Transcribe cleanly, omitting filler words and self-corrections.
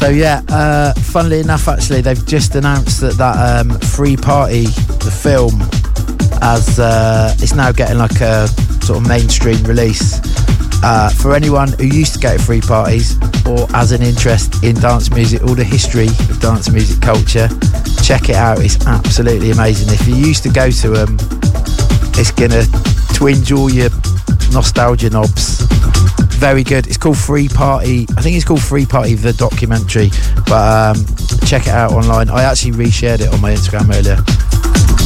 So yeah, funnily enough, actually, they've just announced that Free Party, the film, as it's now getting like a sort of mainstream release. For anyone who used to go to free parties or has an interest in dance music, all the history of dance music culture, check it out. It's absolutely amazing. If you used to go to them, it's gonna twinge all your nostalgia knobs. Very good. It's called Free Party. I think it's called Free Party, the documentary, but check it out online. I actually reshared it on my Instagram earlier.